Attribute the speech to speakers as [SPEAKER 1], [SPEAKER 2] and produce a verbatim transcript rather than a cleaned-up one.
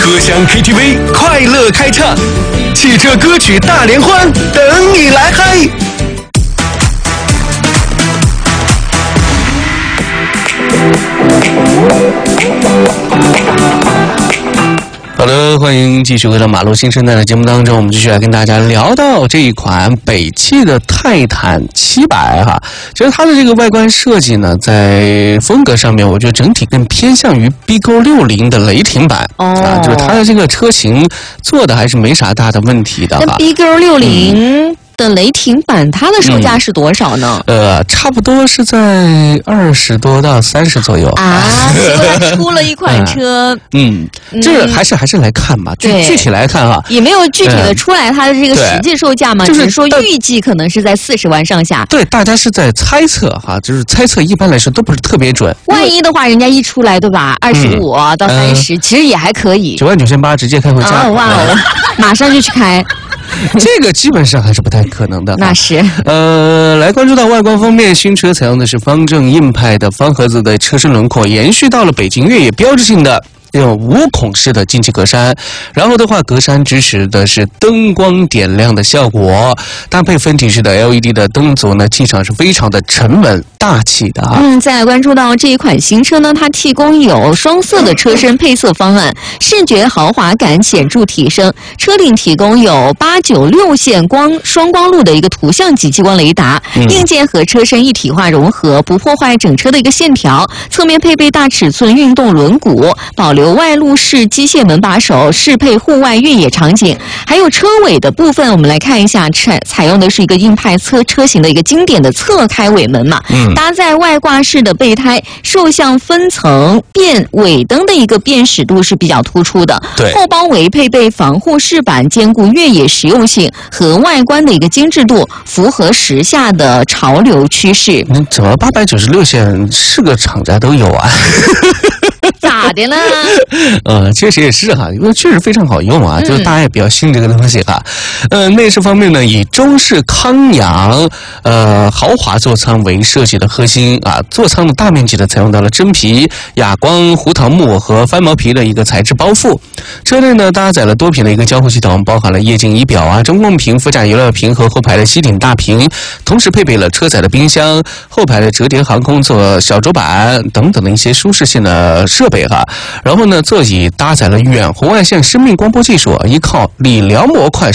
[SPEAKER 1] 车厢 K T V 快乐开唱，汽车歌曲大联欢，等你来嗨。好的，欢迎继续回到马路新生代的节目当中，我们继续来跟大家聊到这一款北汽的泰坦七百哈。其实它的这个外观设计呢，在风格上面，我觉得整体更偏向于 B Q 六十 的雷霆版、哦、啊，就是它的这个车型做的还是没啥大的问题的哈。
[SPEAKER 2] 那 B Q 六十、嗯的雷霆版，它的售价是多少呢？
[SPEAKER 1] 嗯、呃，差不多是在二十多到三十左右
[SPEAKER 2] 啊。结果它出了一款车，
[SPEAKER 1] 嗯，这个还是还是来看吧，具具体来看哈，
[SPEAKER 2] 也没有具体的出来它的这个实际售价嘛，只是说预计可能是在四十万上下。
[SPEAKER 1] 对，大家是在猜测哈，就是猜测，一般来说都不是特别准。
[SPEAKER 2] 万一的话，人家一出来，对吧？二十五到三十，其实也还可以。
[SPEAKER 1] 九万九千八直接开回家，
[SPEAKER 2] 哦哇哦，马上就去开。
[SPEAKER 1] 这个基本上还是不太可能的。
[SPEAKER 2] 那是。
[SPEAKER 1] 呃，来关注到外观方面，新车采用的是方正硬派的方盒子的车身轮廓，延续到了北京越野标志性的这种无孔式的进气格栅，然后的话，格栅支持的是灯光点亮的效果，搭配分体式的 L E D 的灯组呢，气场是非常的沉稳大气的啊。
[SPEAKER 2] 嗯，再来关注到这一款新车呢，它提供有双色的车身配色方案，视觉豪华感显著提升。车顶提供有八九六线光双光路的一个图像级激光雷达，嗯、硬件和车身一体化融合，不破坏整车的一个线条。侧面配备大尺寸运动轮毂，保留外路式机械门把手，适配户外越野场景。还有车尾的部分，我们来看一下，采采用的是一个硬派侧车型的一个经典的侧开尾门嘛，嗯、搭载外挂式的备胎，受向分层变尾灯的一个辨识度是比较突出的。
[SPEAKER 1] 对，
[SPEAKER 2] 后包围配备防护饰板，兼顾越野实用性和外观的一个精致度，符合时下的潮流趋势。
[SPEAKER 1] 你怎么八百九十六线是个厂家都有啊？
[SPEAKER 2] 咋的呢？
[SPEAKER 1] 呃，确实也是哈，因为确实非常好用啊，嗯、就是大家也比较信这个东西哈。呃，内饰方面呢，以中式康阳呃豪华座舱为设计的核心啊，座舱的大面积的采用到了真皮、哑光、胡桃木和翻毛皮的一个材质包覆。车内呢搭载了多屏的一个交互系统，包含了液晶仪表啊、中控屏、副驾游乐屏和后排的吸顶大屏，同时配备了车载的冰箱、后排的折叠航空座、小桌板等等的一些舒适性的设备哈。然后呢，座椅搭载了远红外线生命光波技术，依靠理疗模块